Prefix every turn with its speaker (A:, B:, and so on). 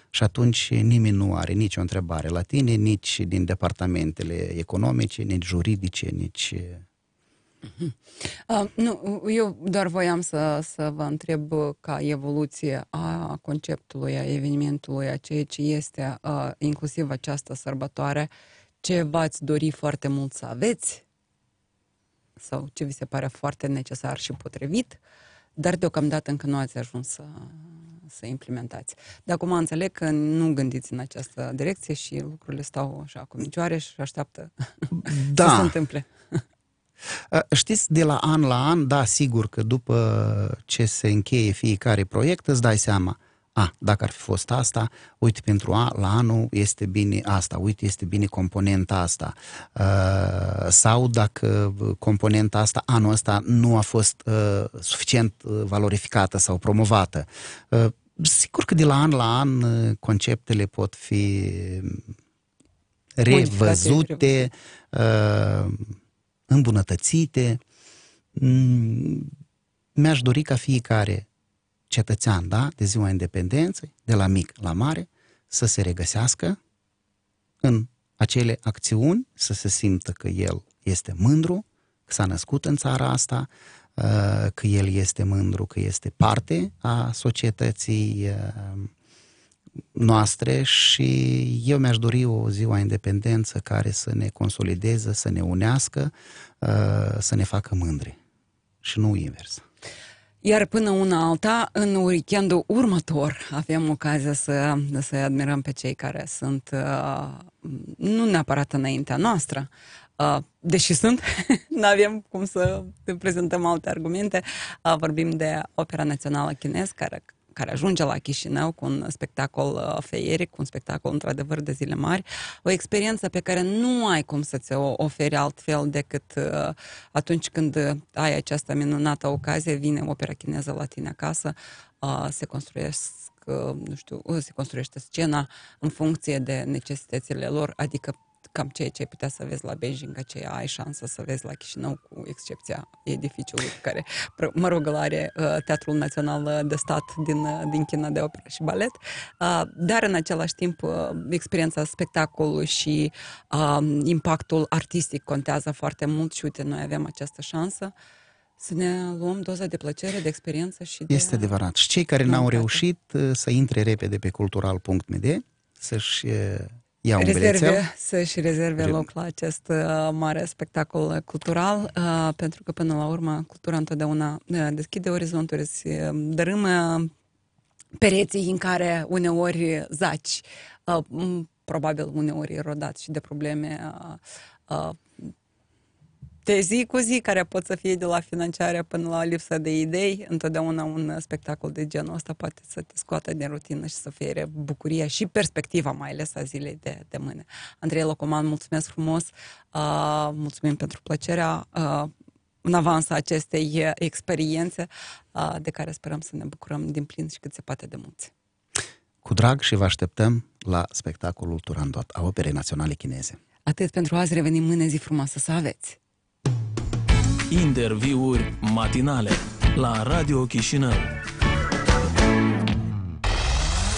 A: Și atunci nimeni nu are nicio întrebare la tine, nici din departamentele economice, nici juridice, nici...
B: Nu, eu doar voiam să vă întreb ca evoluție a conceptului, a evenimentului, a ceea ce este inclusiv această sărbătoare, ce v-ați dori foarte mult să aveți sau ce vi se pare foarte necesar și potrivit, dar deocamdată încă nu ați ajuns să implementați. De acum înțeleg că nu gândiți în această direcție și lucrurile stau așa cu picioare și așteaptă să se întâmple.
A: Știți, de la an, da, sigur că după ce se încheie fiecare proiect, îți dai seama, dacă ar fi fost asta, uite, pentru la anul este bine asta, uite, este bine componenta asta. Sau dacă componenta asta, anul ăsta, nu a fost suficient valorificată sau promovată. Sigur că de la an conceptele pot fi revăzute, îmbunătățite. Mi-aș dori ca fiecare cetățean, da, de ziua independenței, de la mic la mare, să se regăsească în acele acțiuni, să se simtă că el este mândru, că s-a născut în țara asta, că el este mândru, că este parte a societății noastre și eu mi-aș dori o ziua independență care să ne consolideze, să ne unească, să ne facă mândri și nu invers.
B: Iar până una alta, în weekendul următor avem ocazia să admirăm pe cei care sunt nu neapărat înaintea noastră, deși sunt, nu avem cum să prezentăm alte argumente. Vorbim de Opera Națională Chineză, care ajunge la Chișinău cu un spectacol feieric, cu un spectacol într-adevăr de zile mari, o experiență pe care nu ai cum să ți-o oferi altfel decât atunci când ai această minunată ocazie, vine opera chineză la tine acasă, se construiește scena în funcție de necesitățile lor, adică cam ceea ce ai putea să vezi la Beijing, aceea ai șansă să vezi la Chișinău, cu excepția edificiului care, mă rog, are Teatrul Național de Stat din China de operă și balet, dar în același timp experiența spectacolului și impactul artistic contează foarte mult și uite, noi avem această șansă să ne luăm doza de plăcere, de experiență și de...
A: Este adevărat. Și cei care n-au reușit să intre repede pe cultural.md, să-și
B: să-și rezerve loc la acest mare spectacol cultural, pentru că până la urmă cultura întotdeauna deschide orizonturi, dărâmă pereții în care uneori zaci, probabil uneori rodat și de probleme de zi cu zi, care pot să fie de la financiare până la lipsa de idei. Întotdeauna un spectacol de genul ăsta poate să te scoată din rutină și să fie bucuria și perspectiva, mai ales a zilei de mâine. Andrei Locoman, mulțumesc frumos, mulțumim pentru plăcerea în avans a acestei experiențe de care sperăm să ne bucurăm din plin și cât se poate de mulți.
A: Cu drag și vă așteptăm la spectacolul Turandot a Operei Naționale Chineze.
B: Atât pentru azi, revenim mâine, zi frumoasă să aveți!
C: Interviuri matinale la Radio Chișinău.